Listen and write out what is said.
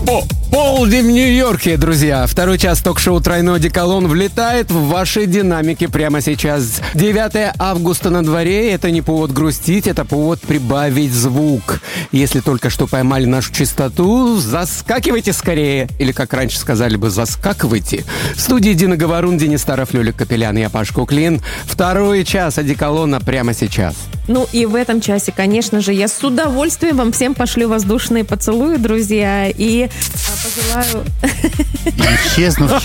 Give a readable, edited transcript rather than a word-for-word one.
Полдень в Нью-Йорке, друзья. Второй час ток-шоу «Тройной одеколон» влетает в ваши динамики прямо сейчас. 9 августа на дворе. Это не повод грустить, это повод прибавить звук. Если только что поймали нашу частоту, заскакивайте скорее. Или, как раньше сказали бы, заскакивайте. В студии Дина Говорун, Денис Старов, Лёля Капелян, я Паш Куклин. Второй час одеколона прямо сейчас. Ну и в этом часе, конечно же, я с удовольствием вам всем пошлю воздушные поцелуи, друзья, и пожелаю... Исчезнувший